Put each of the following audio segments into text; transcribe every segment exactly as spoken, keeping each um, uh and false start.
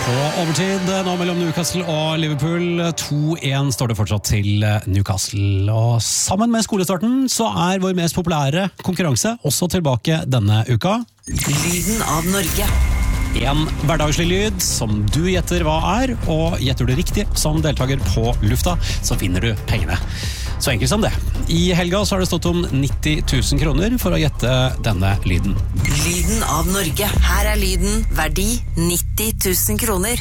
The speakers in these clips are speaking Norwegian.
På overtid nå mellom Newcastle og Liverpool, to én står det fortsatt til Newcastle. Og sammen med skolestarten så er vår mest populære konkurranse også tilbake denne uka. Lyden av Norge. En hverdagslig lyd som du gjetter hva er, og gjetter du riktig som deltaker på lufta, så vinner du pengene. Så enkelt som det. I helga så har det stått om nitti tusen kroner for å gjette denne lyden. Lyden av Norge. Her er lyden, verdi nitti tusen kroner.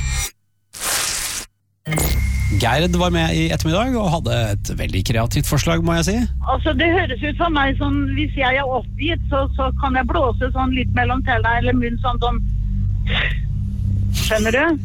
Gerd var med i ettermiddag og hadde et veldig kreativt forslag, må jeg si. Altså, det høres ut for meg som hvis jeg er oppgitt, så, så kan jeg blåse sånn litt mellom tellene eller munn sånn sånn. Skjønner du?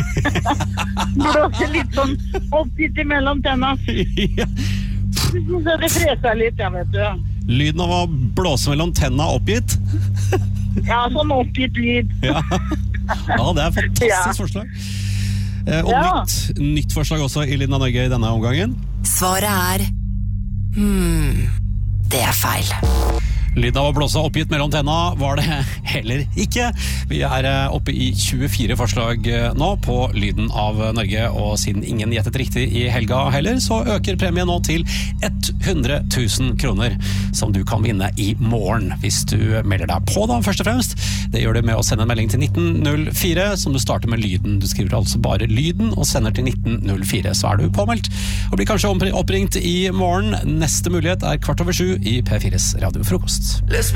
Blåse litt sånn oppgitt mellom tennene. Ja. Så det freser litt, jeg vet du. Lyden av å blåse mellom tennene oppgitt. Ja, sånn oppgitt lyd. Ja, ja det er et fantastisk ja. forslag. Eh, og ja. nytt, nytt forslag også i Lyden av Norge i denne omgangen. Svaret er Hmm, det er feil. Lyden av å blåse oppgitt mellom tenna var det heller ikke. Vi er oppe i tjuefire forslag nå på Lyden av Norge, og siden ingen gjettet riktig i helga heller, så øker premien nå til hundre tusen kroner, som du kan vinne i morgen, hvis du melder deg på da, først og fremst. Det gjør du med å sende en melding til nitten null fire, som du starter med lyden. Du skriver altså bare lyden og sender til nitten null fire, så er du påmeldt. Og blir kanskje oppringt i morgen. Neste mulighet er kvart over sju i P fires radiofrokost.